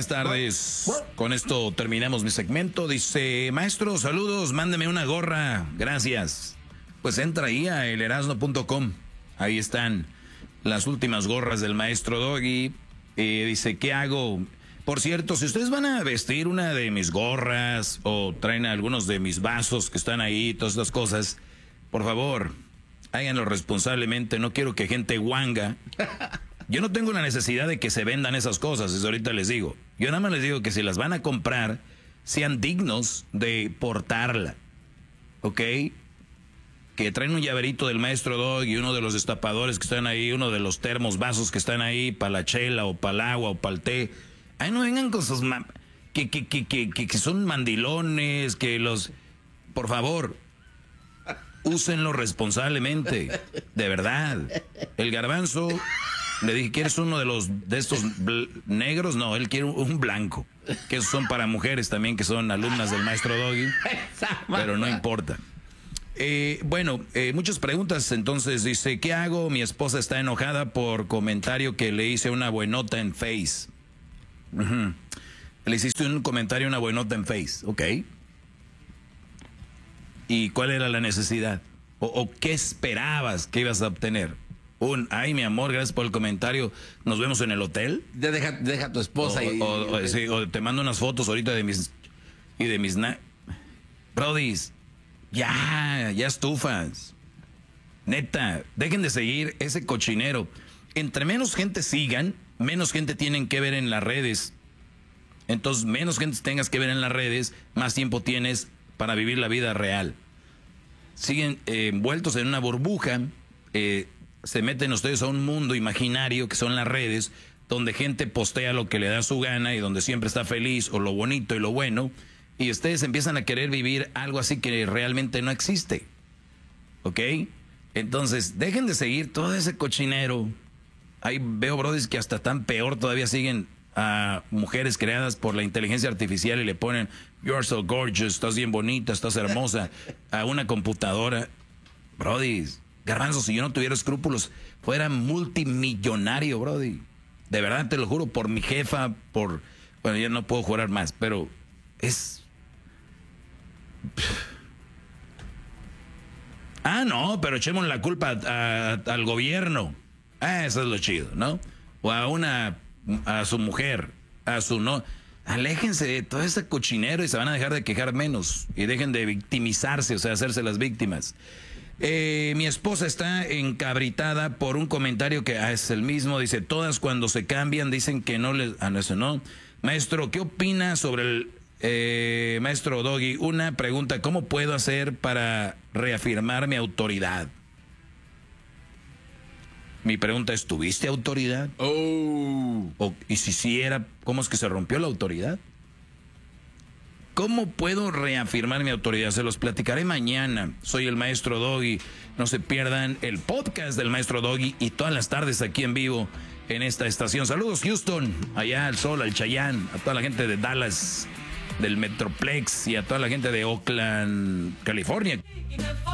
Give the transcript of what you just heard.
buenas tardes. Con esto terminamos mi segmento. Dice, maestro, saludos, mándeme una gorra. Gracias. Pues entra ahí a elerasno.com. Ahí están las últimas gorras del maestro Doggy. Dice, ¿qué hago? Por cierto, si ustedes van a vestir una de mis gorras o traen algunos de mis vasos que están ahí, todas estas cosas, por favor, háganlo responsablemente. No quiero que gente guanga. Yo no tengo la necesidad de que se vendan esas cosas, eso ahorita les digo. Yo nada más les digo que si las van a comprar, sean dignos de portarla. ¿Ok? Que traen un llaverito del maestro Dog y uno de los destapadores que están ahí, uno de los termos, vasos que están ahí, para la chela o para el agua o para el té. Ahí no vengan con sus que son mandilones, que los... Por favor, úsenlo responsablemente, de verdad. El Garbanzo, le dije, ¿quieres uno de estos negros? No, él quiere un blanco, que esos son para mujeres también, que son alumnas del maestro Doggy, pero no importa. Muchas preguntas. Entonces dice, ¿qué hago? Mi esposa está enojada por comentario que le hice una buenota en Face. Le hiciste un comentario, una buenota en Face, ok. ¿Y cuál era la necesidad? ¿O qué esperabas que ibas a obtener? Ay, mi amor, gracias por el comentario, nos vemos en el hotel. Deja a tu esposa o te mando unas fotos ahorita de mis Brodis, ya estufas. Neta, dejen de seguir ese cochinero. Entre menos gente sigan, menos gente tienen que ver en las redes. Entonces, menos gente tengas que ver en las redes, más tiempo tienes para vivir la vida real. Siguen envueltos en una burbuja, se meten ustedes a un mundo imaginario que son las redes, donde gente postea lo que le da su gana y donde siempre está feliz o lo bonito y lo bueno, y ustedes empiezan a querer vivir algo así que realmente no existe. ¿Ok? Entonces, dejen de seguir todo ese cochinero. Ahí veo brodis que hasta tan peor todavía siguen a mujeres creadas por la inteligencia artificial y le ponen "You're so gorgeous", estás bien bonita, estás hermosa, a una computadora. Brodis, Garbanzo, si yo no tuviera escrúpulos, fuera multimillonario, brody. De verdad, te lo juro, por mi jefa, bueno, ya no puedo jurar más, pero es... no, pero echemos la culpa al gobierno. Eso es lo chido, ¿no? O a su mujer, no. Aléjense de todo ese cochinero y se van a dejar de quejar menos. Y dejen de victimizarse, o sea, hacerse las víctimas. Mi esposa está encabritada por un comentario que es el mismo. Dice, todas cuando se cambian dicen que no les... eso no. Maestro, ¿qué opina sobre el... maestro Doggy, una pregunta, ¿cómo puedo hacer para reafirmar mi autoridad? Mi pregunta es, ¿tuviste autoridad? Y si sí era, ¿cómo es que se rompió la autoridad? ¿Cómo puedo reafirmar mi autoridad? Se los platicaré mañana. Soy el maestro Doggy. No se pierdan el podcast del maestro Doggy y todas las tardes aquí en vivo en esta estación. Saludos, Houston, allá al Sol, al Chayán, a toda la gente de Dallas, del Metroplex y a toda la gente de Oakland, California.